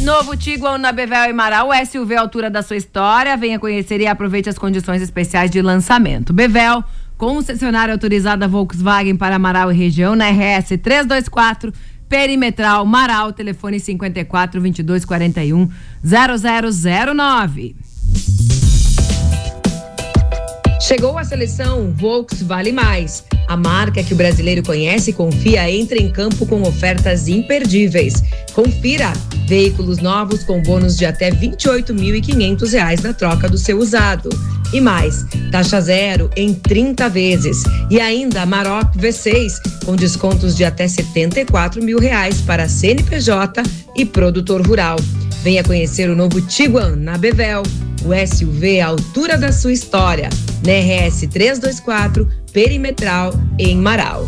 Novo Tiguan na Bevel e Marau, SUV à altura da sua história. Venha conhecer e aproveite as condições especiais de lançamento. Bevel, concessionária autorizada Volkswagen para Marau e região, na RS 324, Perimetral, Marau, telefone 54 22 41 0009. Chegou a seleção Volks Vale Mais. A marca que o brasileiro conhece e confia entra em campo com ofertas imperdíveis. Confira veículos novos com bônus de até R$ 28.500 na troca do seu usado. E mais, taxa zero em 30 vezes. E ainda Amarok V6 com descontos de até R$ 74 mil para CNPJ e produtor rural. Venha conhecer o novo Tiguan na Bevel, o SUV à altura da sua história, na RS 324, Perimetral, em Marau.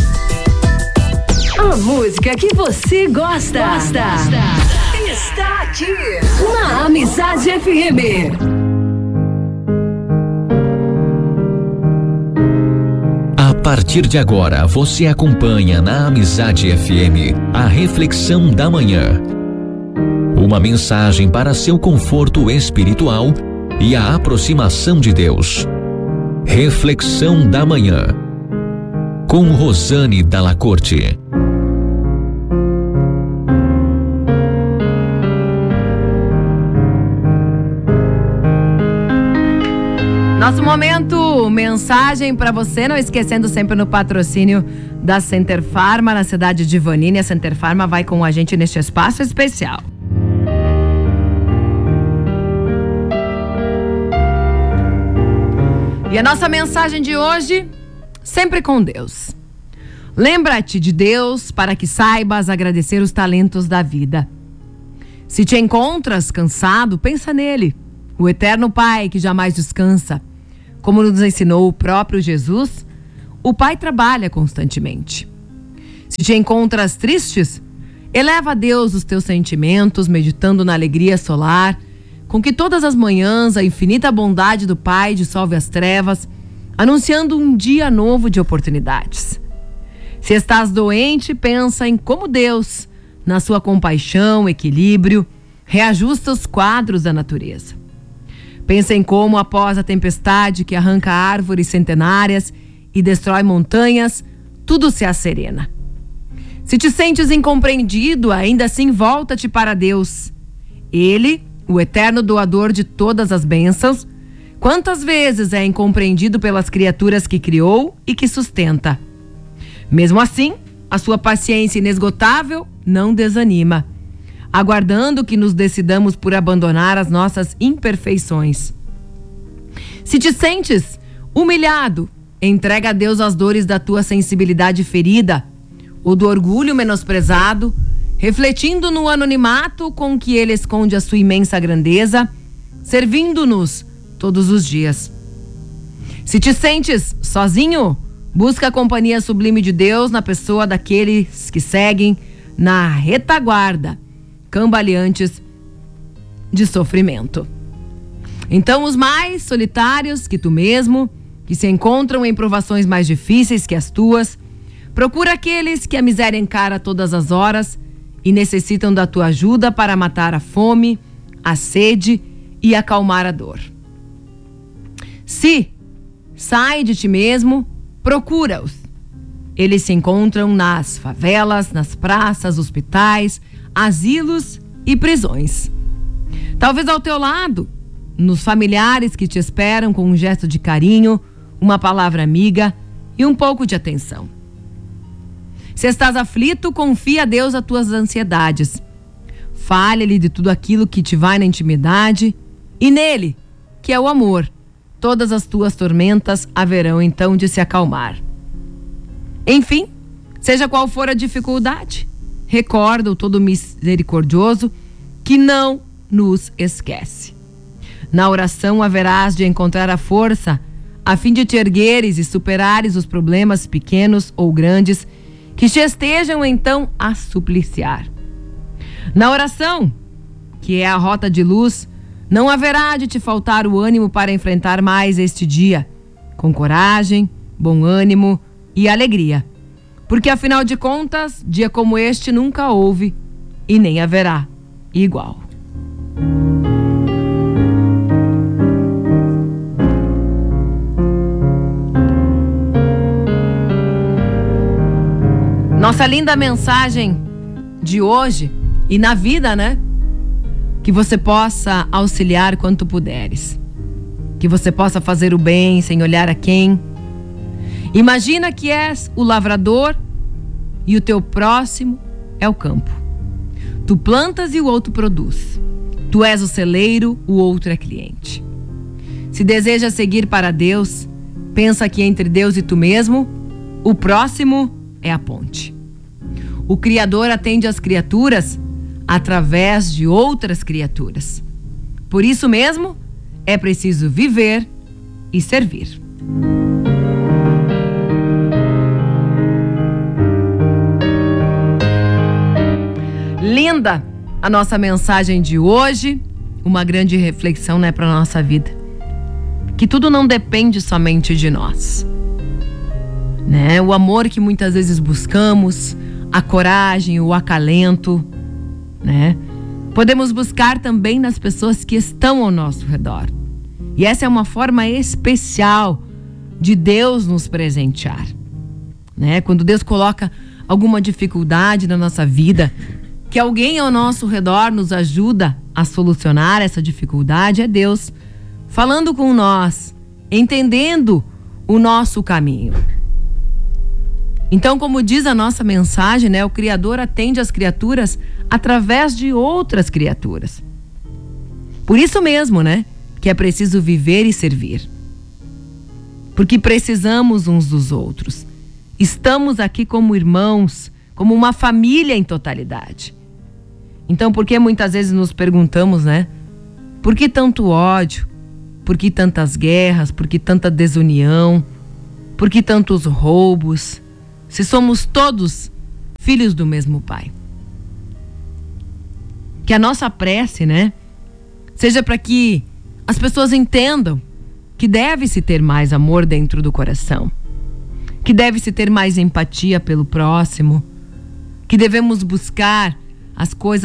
A música que você gosta. Está aqui na Amizade FM. A partir de agora, você acompanha na Amizade FM a Reflexão da Manhã. Uma mensagem para seu conforto espiritual e a aproximação de Deus. Reflexão da Manhã, com Rosane Dalla Corte. Nosso momento, mensagem para você, não esquecendo sempre no patrocínio da Center Pharma, na cidade de Vanini. A Center Pharma vai com a gente neste espaço especial. E a nossa mensagem de hoje, sempre com Deus. Lembra-te de Deus para que saibas agradecer os talentos da vida. Se te encontras cansado, pensa nele, o eterno Pai que jamais descansa. Como nos ensinou o próprio Jesus, o Pai trabalha constantemente. Se te encontras tristes, eleva a Deus os teus sentimentos, meditando na alegria solar, com que todas as manhãs a infinita bondade do Pai dissolve as trevas, anunciando um dia novo de oportunidades. Se estás doente, pensa em como Deus, na sua compaixão, equilíbrio, reajusta os quadros da natureza. Pensa em como, após a tempestade que arranca árvores centenárias e destrói montanhas, tudo se acerena. Se te sentes incompreendido, ainda assim volta-te para Deus. Ele, o eterno doador de todas as bênçãos, quantas vezes é incompreendido pelas criaturas que criou e que sustenta. Mesmo assim, a sua paciência inesgotável não desanima, aguardando que nos decidamos por abandonar as nossas imperfeições. Se te sentes humilhado, entrega a Deus as dores da tua sensibilidade ferida, ou do orgulho menosprezado, refletindo no anonimato com que ele esconde a sua imensa grandeza, servindo-nos todos os dias. Se te sentes sozinho, busca a companhia sublime de Deus na pessoa daqueles que seguem na retaguarda, cambaleantes de sofrimento. Então, os mais solitários que tu mesmo, que se encontram em provações mais difíceis que as tuas, procura aqueles que a miséria encara todas as horas e necessitam da tua ajuda para matar a fome, a sede e acalmar a dor. Se sai de ti mesmo, procura-os. Eles se encontram nas favelas, nas praças, hospitais, asilos e prisões. Talvez ao teu lado, nos familiares que te esperam com um gesto de carinho, uma palavra amiga e um pouco de atenção. Se estás aflito, confia a Deus as tuas ansiedades. Fale-lhe de tudo aquilo que te vai na intimidade e nele, que é o amor, todas as tuas tormentas haverão então de se acalmar. Enfim, seja qual for a dificuldade, recorda o todo misericordioso que não nos esquece. Na oração haverás de encontrar a força a fim de te ergueres e superares os problemas pequenos ou grandes que te estejam então a supliciar. Na oração, que é a rota de luz, não haverá de te faltar o ânimo para enfrentar mais este dia, com coragem, bom ânimo e alegria. Porque afinal de contas, dia como este nunca houve e nem haverá. igual. Nossa linda mensagem de hoje e na vida, né? Que você possa auxiliar quanto puderes. Que você possa fazer o bem sem olhar a quem. Imagina que és o lavrador e o teu próximo é o campo. Tu plantas e o outro produz. Tu és o celeiro, o outro é cliente. Se deseja seguir para Deus, pensa que entre Deus e tu mesmo, o próximo é a ponte. O Criador atende as criaturas através de outras criaturas. Por isso mesmo, é preciso viver e servir. Linda a nossa mensagem de hoje, uma grande reflexão, né, para a nossa vida. Que tudo não depende somente de nós, né? O amor que muitas vezes buscamos, a coragem, o acalento, né? Podemos buscar também nas pessoas que estão ao nosso redor. E essa é uma forma especial de Deus nos presentear, né? Quando Deus coloca alguma dificuldade na nossa vida, que alguém ao nosso redor nos ajuda a solucionar essa dificuldade, é Deus falando com nós, entendendo o nosso caminho. Então, como diz a nossa mensagem, né, o Criador atende as criaturas através de outras criaturas. Por isso mesmo, né, que é preciso viver e servir. Porque precisamos uns dos outros. Estamos aqui como irmãos, como uma família em totalidade. Então, por que muitas vezes nos perguntamos, né? Por que tanto ódio? Por que tantas guerras? Por que tanta desunião? Por que tantos roubos? Se somos todos filhos do mesmo Pai. Que a nossa prece, né? Seja para que as pessoas entendam que deve-se ter mais amor dentro do coração. Que deve-se ter mais empatia pelo próximo. Que devemos buscar as coisas